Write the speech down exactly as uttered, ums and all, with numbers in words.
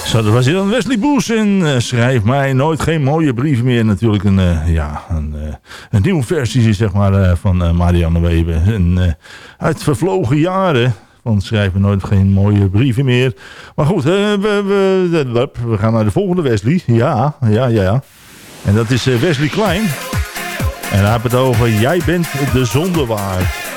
Zo, dat was hier dan Wesley Boes en uh, schrijf mij nooit geen mooie brieven meer. Natuurlijk een, uh, ja, een, uh, een nieuwe versie zeg maar, uh, van uh, Marianne Weber. En, uh, uit vervlogen jaren van schrijf me nooit geen mooie brieven meer. Maar goed, uh, we, we, we gaan naar de volgende Wesley. Ja, ja, ja. ja. En dat is uh, Wesley Klein. En hij heeft het over Jij bent de zonde waard.